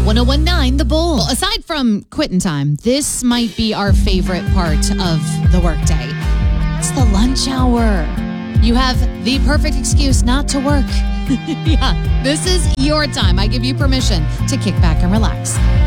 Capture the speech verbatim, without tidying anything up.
one oh one point nine The Bull. Well, aside from quitting time, this might be our favorite part of the workday. It's the lunch hour. You have the perfect excuse not to work. Yeah, this is your time. I give you permission to kick back and relax.